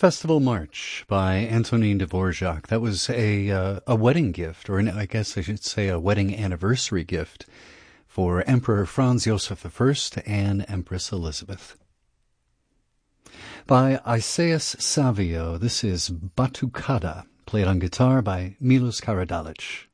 Festival March by Antonin Dvorak. That was a wedding gift, or I guess I should say a wedding anniversary gift for Emperor Franz Joseph I and Empress Elizabeth. By Isaias Savio, this is Batucada, played on guitar by Milos Karadalic.